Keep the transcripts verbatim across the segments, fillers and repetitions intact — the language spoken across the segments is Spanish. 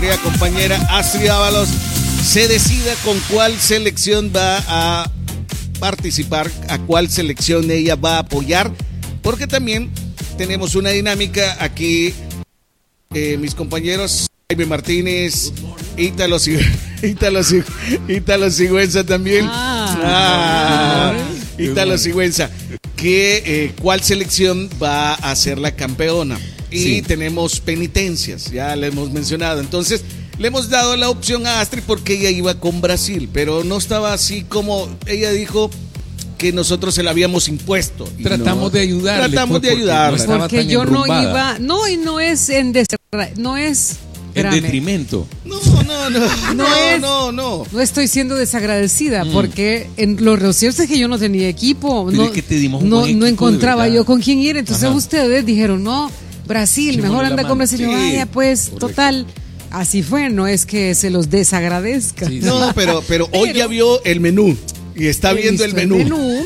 querida compañera Astrid Ábalos se decida con cuál selección va a participar, a cuál selección ella va a apoyar, porque también tenemos una dinámica aquí, eh, mis compañeros Jaime Martínez, Ítalo, Ítalo, Ítalo Sigüenza también, ah, ah, Ítalo Sigüenza, que eh, cuál selección va a ser la campeona. Y sí, tenemos penitencias, ya le hemos mencionado. Entonces, le hemos dado la opción a Astrid porque ella iba con Brasil, pero no estaba así como ella dijo que nosotros se la habíamos impuesto. Tratamos no, de ayudarle. Tratamos de ayudarle. No porque yo enrumbada. no iba, no, y no es en des, no es en detrimento. No, no, no, no, no, es, no, no. No estoy siendo desagradecida mm. porque en lo cierto es que yo no tenía equipo, pero no, es que te dimos un no, buen no equipo, encontraba yo con quién ir, entonces Ajá. ustedes dijeron no. Brasil, Echémosle mejor anda con Brasil. Sí, vaya, pues, correcto. Total, así fue, no es que se los desagradezca. Sí, sí. No, pero, pero hoy pero, ya vio el menú y está viendo el menú. El menú.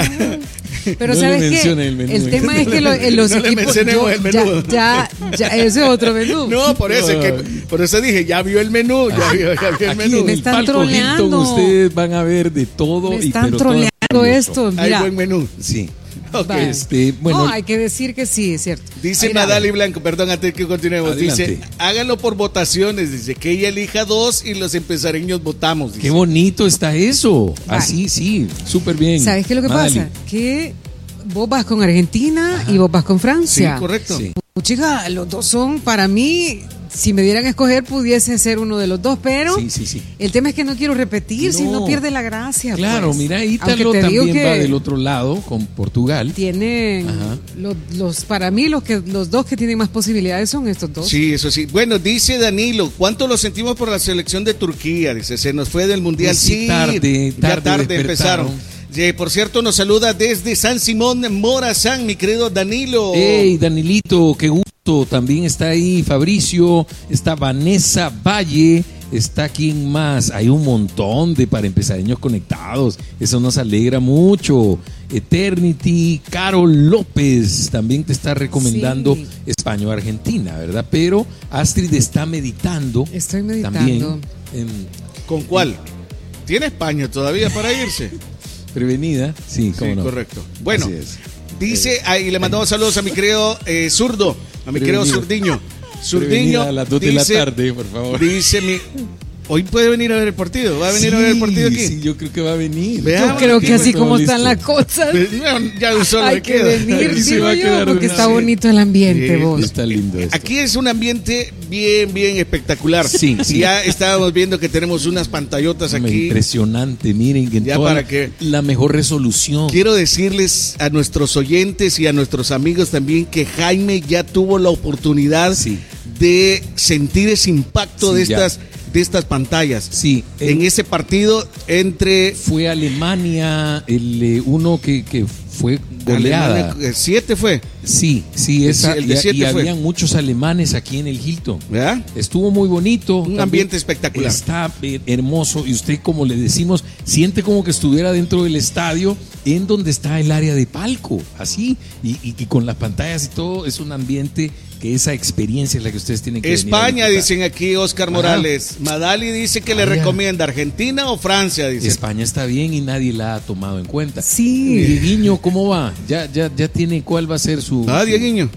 Pero no ¿sabes qué? El, menú, el tema es que lo, en los no equipos le yo, el menú. Ya, ya, ya, ese es otro menú. No, por eso, no. que, por eso dije, ya vio el menú, ya vio, ya vio el menú. Aquí me están troleando. Ustedes van a ver de todo. Me y están pero troleando esto. Mira. Hay buen menú. Sí. Okay. Este, bueno, no, hay que decir que sí, es cierto. Dice Madali Blanco, perdón, antes que continuemos, adelante. Dice, háganlo por votaciones, dice, que ella elija dos y los empezareños votamos. Dice. Qué bonito está eso. Vale. Así, sí, súper bien. ¿Sabes qué es lo que Madali. pasa? Que vos vas con Argentina Ajá. y vos vas con Francia. Sí, correcto. Sí. Chica, los dos son, para mí, si me dieran a escoger, pudiese ser uno de los dos, pero sí, sí, sí. el tema es que no quiero repetir, no. si no pierde la gracia. Claro, pues. mira, Ítalo también va del otro lado, con Portugal. Tienen, los, los, para mí, los, que, los dos que tienen más posibilidades son estos dos. Sí, eso sí. Bueno, dice Danilo, ¿cuánto lo sentimos por la selección de Turquía? Dice, se nos fue del Mundial. Sí, sí tarde, tarde, ya tarde empezaron. Sí, por cierto, nos saluda desde San Simón, Morazán, mi querido Danilo. Hey, Danilito, qué gusto. También está ahí Fabricio, está Vanessa Valle, está quien más. Hay un montón de para empezareños conectados. Eso nos alegra mucho. Eternity, Carol López también te está recomendando sí. España o Argentina, ¿verdad? Pero Astrid está meditando. Estoy meditando. También en, ¿Con cuál? ¿Tiene España todavía para irse? Prevenida, sí, cómo sí, no. correcto. Bueno, dice, ahí le mandamos saludos a mi querido eh, zurdo, a mi querido zurdiño. Zurdiño a las dos de la tarde, por favor. Dice mi... Hoy puede venir a ver el partido, va a venir sí, a ver el partido aquí. Sí, yo creo que va a venir. Veamos, yo creo que así como están las cosas. Ya solo hay que queda. venir, digo yo, porque está sí. bonito el ambiente, sí, vos. Está lindo esto. Aquí es un ambiente bien, bien espectacular. Sí, sí. Ya estábamos viendo que tenemos unas pantallotas aquí. Impresionante, miren, que ya toda para que la mejor resolución. Quiero decirles a nuestros oyentes y a nuestros amigos también que Jaime ya tuvo la oportunidad sí. de sentir ese impacto sí, de estas... Ya. de estas pantallas. Sí. En, en ese partido entre... Fue Alemania, el eh, uno que, que fue goleada. Alemania, ¿siete fue? Sí, sí, esa, el de siete y, y fue. habían muchos alemanes aquí en el Hilton. ¿Verdad? Estuvo muy bonito. Un también ambiente espectacular. Está eh, hermoso y usted, como le decimos, siente como que estuviera dentro del estadio en donde está el área de palco, así, y, y, y con las pantallas y todo, es un ambiente que esa experiencia es la que ustedes tienen que España, dicen aquí Oscar Morales. Ajá. Madali dice que ah, le ya. recomienda Argentina o Francia, dice. España está bien y nadie la ha tomado en cuenta. Sí. Dieguiño, ¿cómo va? Ya, ya, ya tiene cuál va a ser su... Ah, Dieguiño.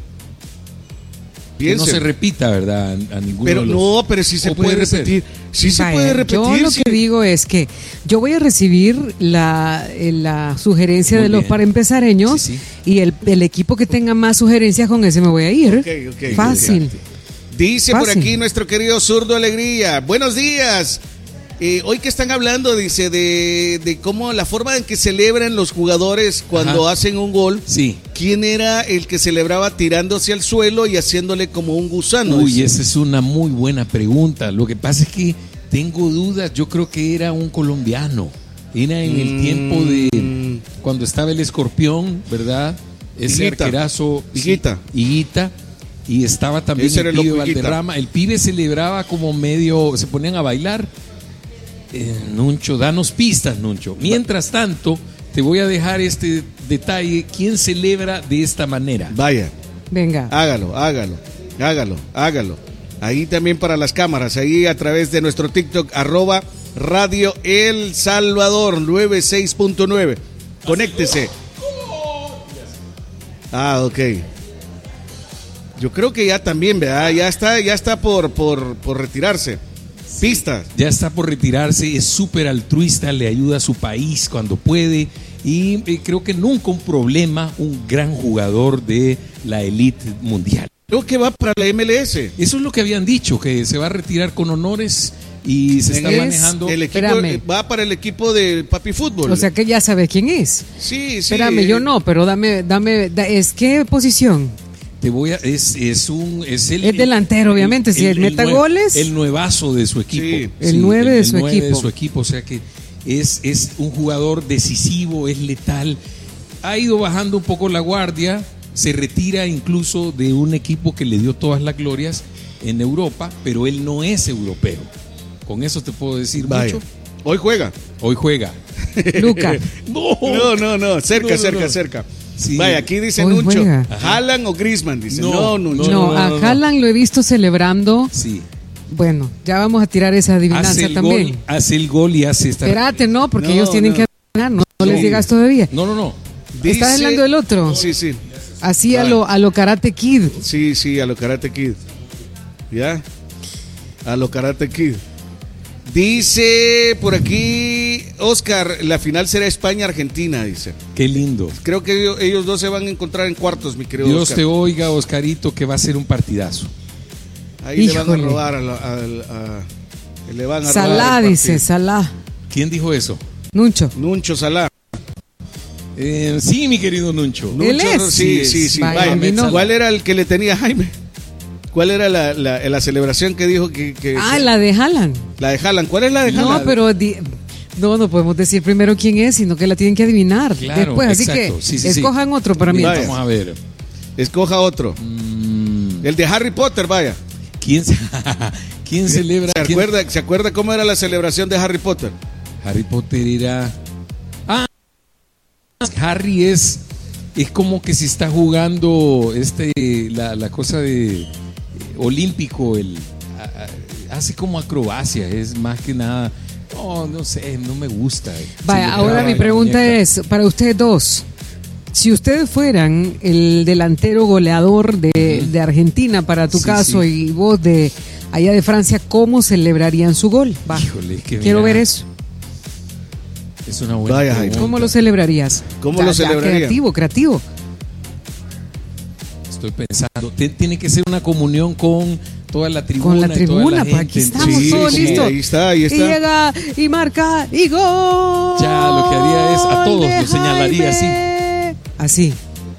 Que no se repita, ¿verdad? A, a ninguno pero de los... no, pero sí se puede, puede repetir. Sí se Vaya, puede repetir. Yo lo sí. que digo es que yo voy a recibir la, la sugerencia Muy de los bien. para empezareños sí, sí. y el, el equipo que tenga más sugerencias con ese me voy a ir. Okay, okay, Fácil. Okay. Dice Fácil. por aquí nuestro querido Zurdo Alegría. Buenos días. Eh, hoy que están hablando, dice, de, de cómo la forma en que celebran los jugadores cuando Ajá. hacen un gol. Sí. ¿Quién era el que celebraba tirándose al suelo y haciéndole como un gusano? Uy, dice. esa es una muy buena pregunta. Lo que pasa es que tengo dudas. yo creo que era un colombiano. Era en el mm. tiempo de cuando estaba el Escorpión, ¿verdad? Ese Higuita. arquerazo. Higuita. Higuita. Y estaba también Ese el pibe Valderrama. El pibe celebraba como medio, se ponían a bailar. Eh, Nuncho, danos pistas, Nuncho. Mientras tanto, te voy a dejar este detalle. ¿Quién celebra de esta manera? Vaya. Venga. Hágalo, hágalo, hágalo, hágalo. Ahí también para las cámaras, ahí a través de nuestro TikTok, arroba Radio El Salvador noventa y seis punto nueve. Conéctese. Ah, ok. Yo creo que ya también, ¿verdad? Ya está, ya está por, por, por retirarse. Pista. Ya está por retirarse, es súper altruista, le ayuda a su país cuando puede y eh, creo que nunca un problema, un gran jugador de la élite mundial. Creo que va para la M L S. Eso es lo que habían dicho, que se va a retirar con honores y se está Es manejando. El equipo Espérame. va para el equipo de Papi Fútbol. O sea que ya sabes quién es. Sí, sí. Espérame, yo no, pero dame, dame, da- ¿es qué posición? Te voy a, es, es un es el Es delantero, obviamente, si él meta nue- goles. El nuevazo de su equipo. Sí. El nueve de su nueve equipo. de su equipo, o sea que es, es un jugador decisivo, es letal. Ha ido bajando un poco la guardia, se retira incluso de un equipo que le dio todas las glorias en Europa, pero él no es europeo. Con eso te puedo decir Vaya. mucho. Hoy juega. Hoy juega. Luca. No, No, no, no. Cerca, No, no, cerca, no. cerca. Sí. Vaya, aquí dice Hoy Nuncho. juega. Haaland o Griezmann, dice. No, No, Nuncho. No, no, a no, no. Haaland lo he visto celebrando. Sí. Bueno, ya vamos a tirar esa adivinanza Hace el, también. gol, hace el gol y hace esta. Espérate, no, porque No, ellos tienen no. que adivinar, no, no les Sí. digas todavía. No, no, no. Dice- ¿Estás hablando del otro? Sí, sí. Así a Vale. lo, a lo Karate Kid. Sí, sí, a lo Karate Kid. ¿Ya? A lo Karate Kid. Dice por aquí, Oscar, la final será España-Argentina, dice. Qué lindo. Creo que ellos, ellos dos se van a encontrar en cuartos, mi querido Dios Oscar. te oiga, Oscarito, que va a ser un partidazo. Ahí le van Híjole. a robar a, la- a- a- le van a Salá, robar el dice, partido. Salá. ¿Quién dijo eso? Nuncho. Nuncho Salá. Eh, sí, mi querido Nuncho. Él Nuncho, es. Sí, sí, sí. Vaya, Vaya, a mí no. ¿cuál era el que le tenía a Jaime? ¿Cuál era la, la, la celebración que dijo que, que- Ah, que- la de Haaland. la de Haaland? ¿Cuál es la de No, Haaland? pero di- no, no podemos decir primero quién es, sino que la tienen que adivinar Claro, después. Así exacto. que Sí, sí, sí. escojan otro para mí. Vaya. Vamos a ver. Escoja otro. Mm, El de Harry Potter, vaya. ¿Quién, se- ¿Quién celebra? ¿Se quién- acuerda, ¿Se acuerda cómo era la celebración de Harry Potter? Harry Potter era. Ah, Harry es. Es como que se está jugando este la, la cosa de eh, olímpico, el a- a- hace como acrobacia, es más que nada. No, no sé, no me gusta. Vaya, Celebrar ahora a mi la pregunta muñeca. es, para ustedes dos, si ustedes fueran el delantero goleador de, de Argentina, para tu Sí, caso, sí. y vos de allá de Francia, ¿cómo celebrarían su gol? Va, Híjole, es que quiero mira, ver eso. Es una buena Vaya, Jaime. pregunta. ¿Cómo lo celebrarías? ¿Cómo Ya, lo ya, celebraría? Creativo, creativo. Estoy pensando, T- tiene que ser una comunión con toda la tribuna. Con la y toda tribuna, la pues gente. aquí estamos Sí, todos sí, listos. ahí está, ahí está. Y llega, y marca, y gol. Ya, lo que haría es a todos de los señalaría así. Jaime. Así.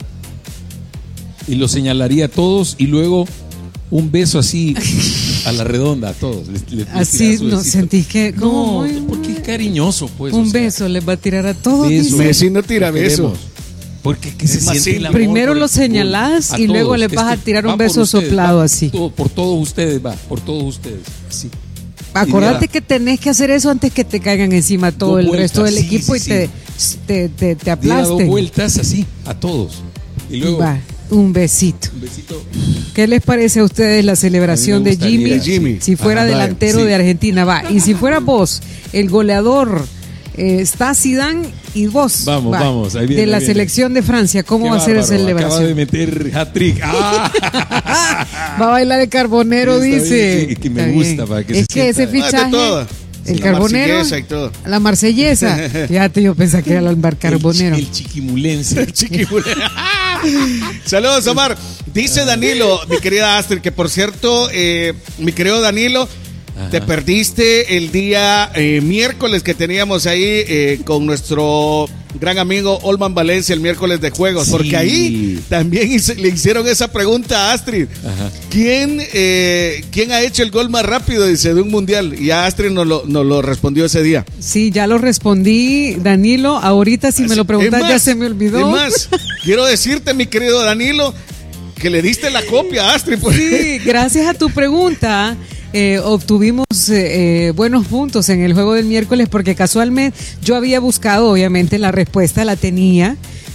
Y lo señalaría a todos y luego un beso así a la redonda a todos. Les- les- les Así, tiraba su no, besito. sentís que- No, como- porque es cariñoso, pues. Un o sea, beso les va a tirar a todos. beso. dice. Messi no tira lo beso. queremos. Porque que se Es más siente el simple. amor Primero por el lo fútbol. señalás A y luego todos. les vas a tirar un va por beso ustedes, soplado va así. todo- por todos ustedes va, por todos ustedes. Sí. Acordate Y que tenés que hacer eso antes que te caigan encima todo Dos el vueltas, resto del sí, equipo sí, y sí. te, te, te, te Diera dos aplasten. vueltas así a todos. Y luego Va, un besito. un besito. ¿Qué les parece a ustedes la celebración A mí me de Jimmy? gustaría, Jimmy. Si fuera Ajá, vaya, delantero sí. de Argentina, va. Y si fuera vos, el goleador, eh, está Zidane y vos. Vamos, va, vamos, ahí viene, de la ahí viene. selección de Francia, ¿cómo Qué va a ser esa bárbaro, Acaba de celebración? meter hat-trick. ¡Ah! Va a bailar el carbonero, Está bien, dice. sí, que me Está gusta bien. para que es se que ese sienta- Ah, de fichaje, todo. el La carbonero, marsellesa y todo. la marsellesa. Fíjate, yo pensaba que era el bar carbonero. El, el chiquimulense. Chiquibule. Saludos, Omar. Dice Danilo, mi querida Astrid, que por cierto, eh, mi querido Danilo, Ajá. te perdiste el día eh, miércoles que teníamos ahí eh, con nuestro gran amigo Olman Valencia, el miércoles de juegos, Sí. porque ahí también hice- le hicieron esa pregunta a Astrid. Ajá. ¿Quién, eh, ¿Quién ha hecho el gol más rápido, dice, de un mundial? Y a Astrid nos lo, nos lo respondió ese día. Sí, ya lo respondí, Danilo. Ahorita si me lo preguntas Es más, ya se me olvidó. Es más, quiero decirte, mi querido Danilo, que le diste la copia a Astrid. Pues. Sí, gracias a tu pregunta eh, obtuvimos eh, eh, buenos puntos en el juego del miércoles porque casualmente yo había buscado, obviamente la respuesta la tenía,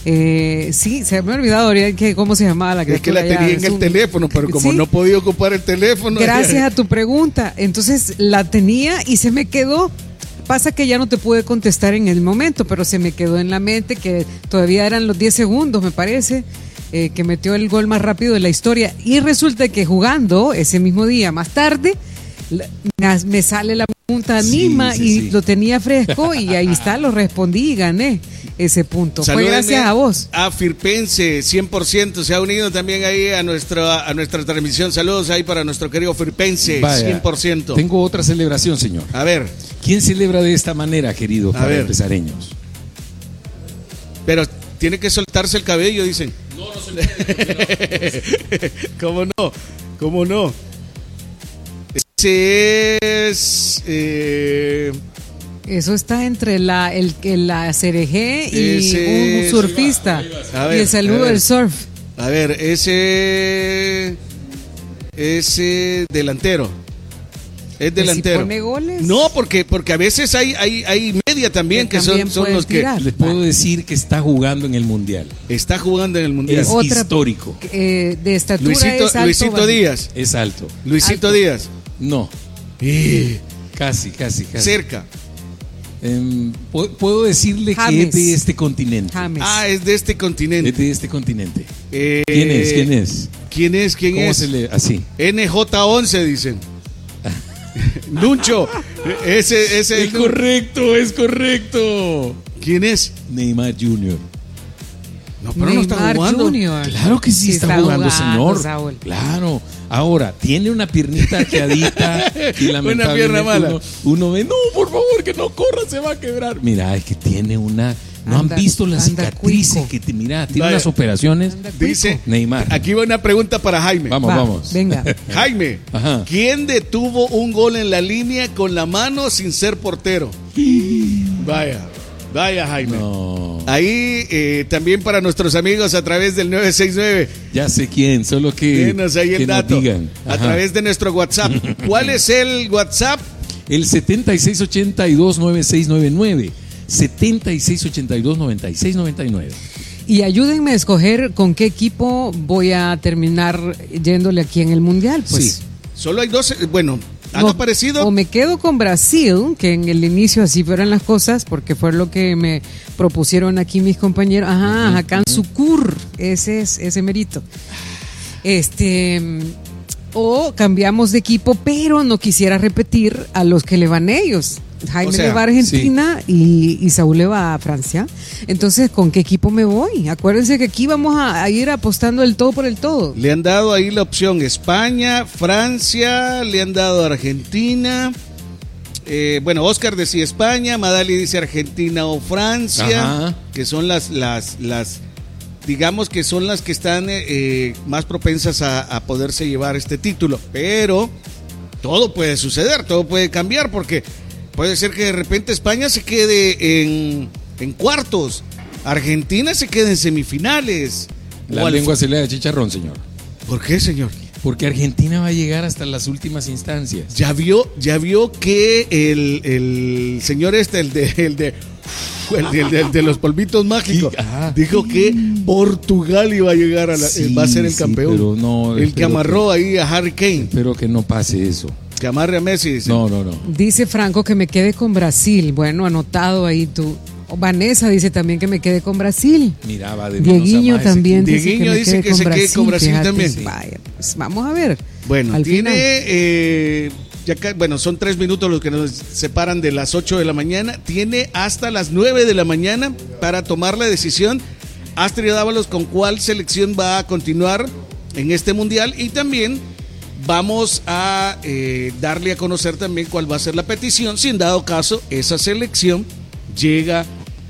Eh, sí, se me ha olvidado ahorita que cómo se llamaba la criatura. Es que la tenía en el un... teléfono, pero como ¿sí? no podía ocupar el teléfono. Gracias a tu pregunta. Entonces la tenía y se me quedó. Pasa que ya no te pude contestar en el momento, pero se me quedó en la mente que todavía eran los diez segundos, me parece, eh, que metió el gol más rápido de la historia. Y resulta que jugando ese mismo día, más tarde, me sale la pregunta sí, misma sí, y sí. lo tenía fresco y ahí está, lo respondí y gané ese punto. Salúdenme. Fue gracias a vos. A Firpense, cien por ciento, se ha unido también ahí a nuestra, a nuestra transmisión. Saludos ahí para nuestro querido Firpense, Vaya, cien por ciento. Tengo otra celebración, señor. A ver. ¿Quién celebra de esta manera, querido, para empezareños? Pero tiene que soltarse el cabello, dicen. No, no se puede. ¿Cómo no? ¿Cómo no? Ese es... Eh... Eso está entre la el, la C R G y ese, un surfista. Ver, y el saludo del surf. A ver, ese... Ese delantero. Es delantero. ¿Si pone goles? No, porque, porque a veces hay, hay, hay media también que, que también son, son los tirar. que... Les puedo decir que está jugando en el Mundial. Está jugando en el Mundial. Es Otra, histórico. Eh, de estatura Luisito, es alto. Luisito Díaz. Es alto. Luisito alto. Díaz. No. Eh. Casi, casi, casi. Cerca. Eh, puedo decirle James. que es de este continente. James. Ah, es de este continente. Es de este continente. Eh, ¿Quién es? ¿Quién es? ¿Quién es? ¿Quién ¿Cómo es? se le Así. N J once dicen. Lucho. Ese, ese es correcto, es correcto. ¿Quién es? Neymar junior No, pero Neymar no está jugando. Junior Claro que sí, sí está, está jugando, jugando, señor. Saúl. Claro. Ahora, tiene una piernita arqueadita y lamentablemente una pierna mala. Uno, uno ve, no, por favor, que no corra, se va a quebrar. Mira, es que tiene una... No anda, han visto las cicatrices cuico. que te mira, tiene Vaya. unas operaciones. Dice Neymar. Aquí va una pregunta para Jaime. Vamos, va, vamos. Venga. Jaime, Ajá. ¿quién detuvo un gol en la línea con la mano sin ser portero? Vaya, vaya Jaime. No. Ahí eh, también para nuestros amigos a través del nueve seis nueve. Ya sé quién, solo que, Denos ahí el que dato. nos digan. A través de nuestro WhatsApp. ¿Cuál es el WhatsApp? El setenta y seis ochenta y dos noventa y seis noventa y nueve. setenta y seis ochenta y dos noventa y seis noventa y nueve. Y ayúdenme a escoger con qué equipo voy a terminar yéndole aquí en el Mundial. Pues. Sí, solo hay dos, bueno, han o, aparecido. O me quedo con Brasil, que en el inicio así fueron las cosas, porque fue lo que me propusieron aquí mis compañeros. Ajá, uh-huh, Hakan uh-huh. Sukur, ese es ese mérito. Este... O cambiamos de equipo, pero no quisiera repetir a los que le van ellos. Jaime o sea, le va a Argentina sí. y, y Saúl le va a Francia. Entonces, ¿con qué equipo me voy? Acuérdense que aquí vamos a, a ir apostando el todo por el todo. Le han dado ahí la opción España, Francia, le han dado Argentina. Eh, bueno, Oscar decía España, Madali dice Argentina o Francia, Ajá. que son las, las, las, digamos que son las que están eh, más propensas a, a poderse llevar este título. Pero todo puede suceder, todo puede cambiar, porque puede ser que de repente España se quede en, en cuartos, Argentina se quede en semifinales. La lengua se le da chicharrón, señor. ¿Por qué, señor? Porque Argentina va a llegar hasta las últimas instancias. Ya vio, ya vio que el, el señor este, el de, el de, el de, el de, el de los polvitos mágicos, ah, dijo que Portugal iba a llegar a la, sí, va a ser el sí, campeón. Pero no, el que amarró que, ahí a Harry Kane. Espero que no pase eso. Que amarre a Messi, dice. No, no, no. Dice Franco que me quede con Brasil. Bueno, anotado ahí tú. Vanessa dice también que me quede con Brasil. Mira, va de Dieguiño también dice, dice que, me dice quede que con se Brasil, quede con Brasil fíjate, también. Sí. Vaya, pues vamos a ver. Bueno, Al tiene, eh, ya, bueno, son tres minutos los que nos separan de las ocho de la mañana. Tiene hasta las nueve de la mañana para tomar la decisión. Astrid Dávalos, con cuál selección va a continuar en este mundial, y también vamos a eh, darle a conocer también cuál va a ser la petición, si en dado caso esa selección llega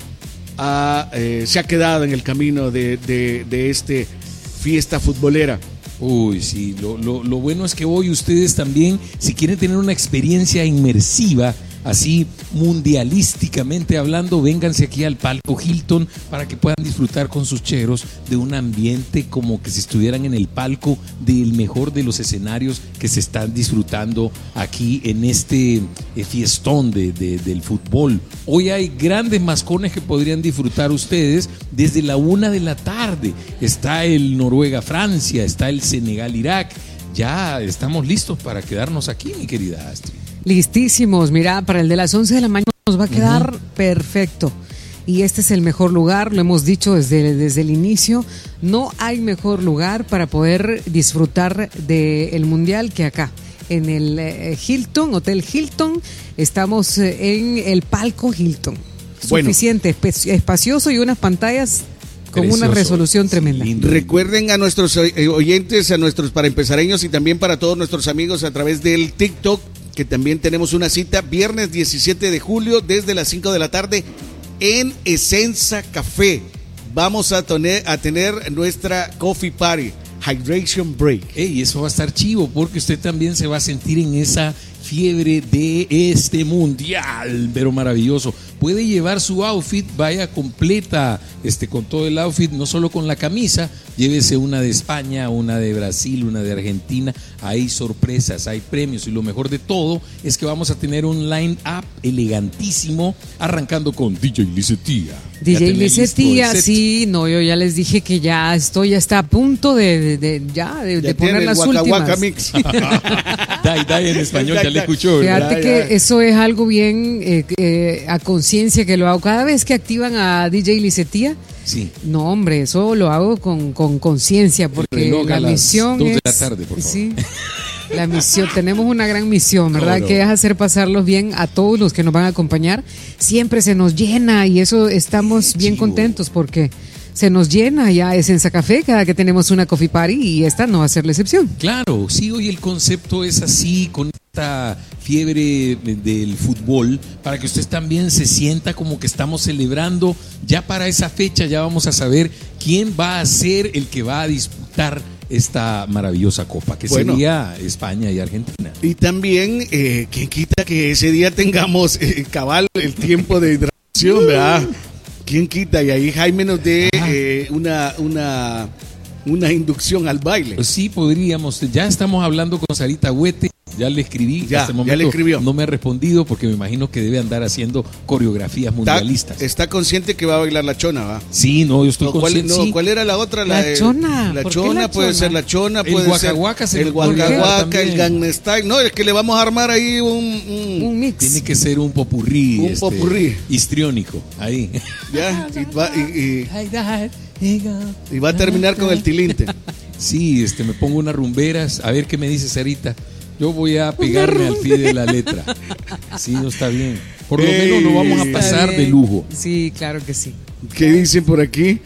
a, eh, se ha quedado en el camino de, de, de este fiesta futbolera. Uy, sí, lo, lo, lo bueno es que hoy ustedes también, si quieren tener una experiencia inmersiva así mundialísticamente hablando, vénganse aquí al palco Hilton para que puedan disfrutar con sus cheros de un ambiente como que si estuvieran en el palco del mejor de los escenarios que se están disfrutando aquí en este eh, fiestón de, de, del fútbol. Hoy hay grandes mascones que podrían disfrutar ustedes desde la una de la tarde. Está el Noruega-Francia, está el Senegal-Irak. Ya estamos listos para quedarnos aquí, mi querida Astrid. Listísimos, mira, para el de las once de la mañana nos va a quedar uh-huh. perfecto. Y este es el mejor lugar, lo hemos dicho desde, desde el inicio, no hay mejor lugar para poder disfrutar del Mundial que acá. En el eh, Hilton, Hotel Hilton, estamos eh, en el palco Hilton. Suficiente, bueno. esp- espacioso y unas pantallas con Precioso. Una resolución tremenda. Sí, recuerden a nuestros oyentes, a nuestros para empezareños y también para todos nuestros amigos a través del TikTok, que también tenemos una cita viernes diecisiete de julio desde las cinco de la tarde en Essenza Café. Vamos a tener, a tener nuestra coffee party, hydration break. Ey, eso va a estar chivo porque usted también se va a sentir en esa fiebre de este mundial, pero maravilloso. Puede llevar su outfit, vaya completa, este, con todo el outfit, no solo con la camisa, llévese una de España, una de Brasil, una de Argentina. Hay sorpresas, hay premios y lo mejor de todo es que vamos a tener un line-up elegantísimo, arrancando con D J Licetia. D J Licetia, sí, no, yo ya les dije que ya estoy, ya está a punto de, de, de ya de, de poner las waka, últimas. Waka mix. Dai, dai en español, ya le escuchó. Fíjate ya, que ya. eso es algo bien eh, eh, a conciencia que lo hago. Cada vez que activan a D J Licetia, sí. No, hombre, eso lo hago con con conciencia porque la misión dos es de la tarde, por favor. Sí. La misión, tenemos una gran misión, ¿verdad? No, no. Que es hacer pasarlos bien a todos los que nos van a acompañar. Siempre se nos llena y eso estamos bien Chivo. contentos porque se nos llena ya Essenza Café cada que tenemos una coffee party y esta no va a ser la excepción. Claro, sí, hoy el concepto es así, con esta fiebre del fútbol, para que usted también se sienta como que estamos celebrando. Ya para esa fecha ya vamos a saber quién va a ser el que va a disputar esta maravillosa copa, que bueno, sería España y Argentina. Y también, eh, ¿quién quita que ese día tengamos eh, cabal el tiempo de hidratación, verdad? ¿Quién quita? Y ahí Jaime nos dé eh, una, una, una inducción al baile. Pues sí, podríamos. Ya estamos hablando con Sarita Huete. Ya le escribí, ya, hasta el momento ya le escribió. No me ha respondido porque me imagino que debe andar haciendo coreografías mundialistas. Está, está consciente que va a bailar la chona, ¿va? Sí, no, yo estoy no, ¿cuál, consciente. no, sí. ¿Cuál era la otra? La, la chona. La chona, la puede chona? ser la chona, el puede guacahuaca ser se el guacahuaca, el Gangnam Gangnam Style. No, es que le vamos a armar ahí un, un, un mix. Tiene que ser un popurrí. Un este, popurrí. histriónico, ahí. Ya, y va, y, y, y va a terminar con el tilinte. Sí, este, me pongo unas rumberas. A ver qué me dice Sarita. Yo voy a pegarme al pie de la letra. Sí, no está bien. Por lo Ey, menos no vamos a pasar de lujo. Sí, claro que sí. ¿Qué dicen por aquí?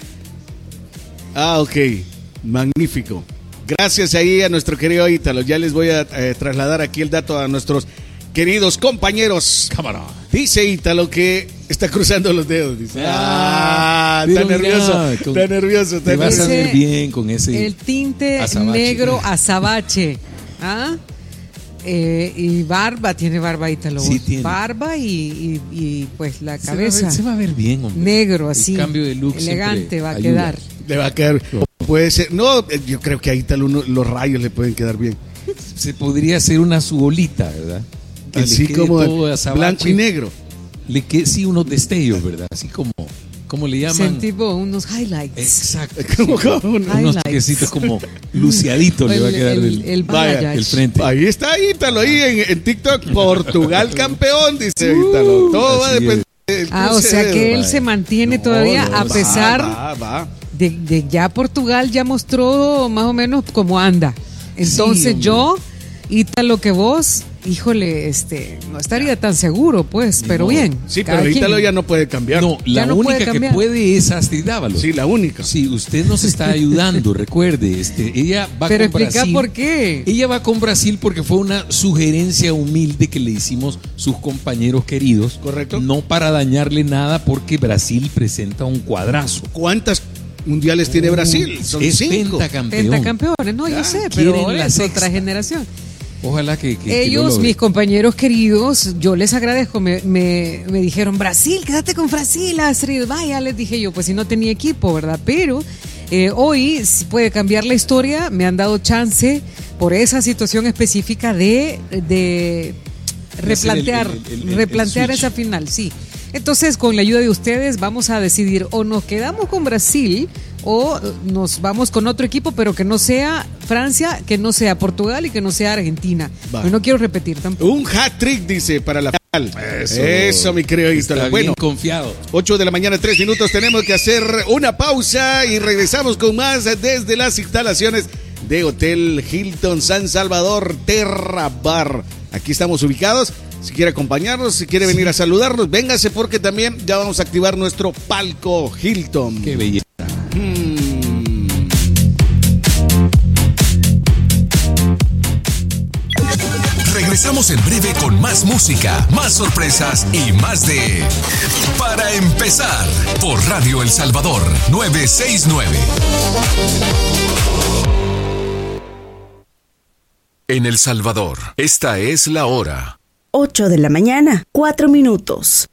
Ah, ok. Magnífico. Gracias ahí a nuestro querido Ítalo. Ya les voy a eh, trasladar aquí el dato a nuestros queridos compañeros. Cámara. Dice Ítalo que está cruzando los dedos. Dice. Ah, Ah, está mira, nervioso. con, Está nervioso. Está te vas nervioso. a ver bien con ese. El tinte azabache. negro azabache. ¿Ah? Eh, y barba, tiene barba Ítalo. Sí, tiene. Barba y, y, y pues la Se cabeza. Va ver, se va a ver bien, hombre. Negro, así. El cambio de look elegante va a ayuda. quedar. Le va a quedar. Puede ser. No, yo creo que a Ítalo uno, los rayos le pueden quedar bien. Se podría hacer una su bolita, ¿verdad? Que así como blanco y negro. Le que, sí, unos destellos, ¿verdad? Así como, ¿cómo le llaman? Tipo unos highlights. Exacto. Como, sí. como unos, unos toquecitos como luciaditos le va a quedar el, del el, vaya, el frente. Ahí está Ítalo, ahí en, en TikTok. Portugal campeón, dice Ítalo. Todo va a depender. Ah, o sea que él vaya. se mantiene no, todavía no, a va, pesar va, va. De, de ya Portugal ya mostró más o menos cómo anda. Entonces sí, yo, Ítalo, que vos, híjole, este, no estaría tan seguro, pues, pero no. bien. Sí, pero Ítalo ya no puede cambiar. No, la no única puede que puede es Astrid Dávalos. Sí, la única. Sí, usted nos está ayudando, recuerde, este, ella va pero con explica Brasil. por qué. Ella va con Brasil porque fue una sugerencia humilde que le hicimos sus compañeros queridos. Correcto. No para dañarle nada porque Brasil presenta un cuadrazo. ¿Cuántas mundiales tiene Brasil? Son es cinco. pentacampeón. Pentacampeones, no, yo Ah, sé, pero quieren la es sexta. otra generación. Ojalá que, que ellos, que mis compañeros queridos, yo les agradezco, me, me, me dijeron, Brasil, quédate con Brasil, Astrid, vaya, les dije yo, pues si no tenía equipo, ¿verdad? Pero eh, hoy si puede cambiar la historia, me han dado chance por esa situación específica de, de replantear, el, el, el, el, replantear el esa final, sí. Entonces, con la ayuda de ustedes, vamos a decidir o nos quedamos con Brasil o nos vamos con otro equipo, pero que no sea Francia, que no sea Portugal y que no sea Argentina. Yo no quiero repetir tampoco. Un hat-trick, dice, para la final. Eso, Eso mi querido Víctor. Bueno, confiado. ocho de la mañana, tres minutos. Tenemos que hacer una pausa y regresamos con más desde las instalaciones de Hotel Hilton San Salvador Terra Bar. Aquí estamos ubicados. Si quiere acompañarnos, si quiere venir sí. a saludarnos, véngase porque también ya vamos a activar nuestro palco Hilton. Qué belleza. Hmm. Regresamos en breve con más música, más sorpresas y más de Para Empezar por Radio El Salvador novecientos sesenta y nueve. En El Salvador, esta es la hora. ocho de la mañana, cuatro minutos.